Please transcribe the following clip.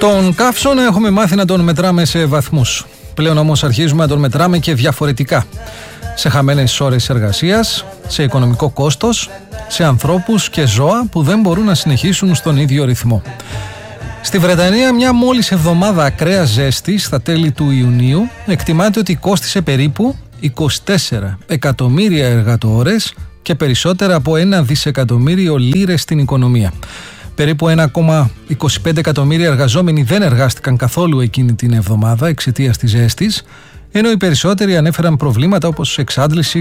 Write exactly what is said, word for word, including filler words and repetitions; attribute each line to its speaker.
Speaker 1: Τον καύσωνα έχουμε μάθει να τον μετράμε σε βαθμούς. Πλέον όμως αρχίζουμε να τον μετράμε και διαφορετικά. Σε χαμένες ώρες εργασίας, σε οικονομικό κόστος, σε ανθρώπους και ζώα που δεν μπορούν να συνεχίσουν στον ίδιο ρυθμό. Στη Βρετανία, μια μόλις εβδομάδα ακραίας ζέστης στα τέλη του Ιουνίου εκτιμάται ότι κόστισε περίπου είκοσι τέσσερα εκατομμύρια εργατοώρες και περισσότερα από ένα δισεκατομμύριο λίρες στην οικονομία. Περίπου ένα κόμμα είκοσι πέντε εκατομμύρια εργαζόμενοι δεν εργάστηκαν καθόλου εκείνη την εβδομάδα εξαιτίας της ζέστης, ενώ οι περισσότεροι ανέφεραν προβλήματα όπως εξάντληση